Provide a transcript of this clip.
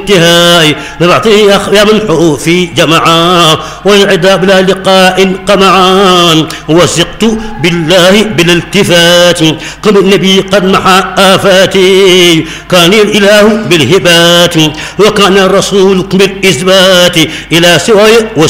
انتهاء نبعطي يا منحه في جمعا وينعدا بلا لقاء قمعا وثقت بالله بلا التفات قبل النبي قد محى آفاتي كان الإله بالهبات وكان الرسول بالإثبات إلى سواي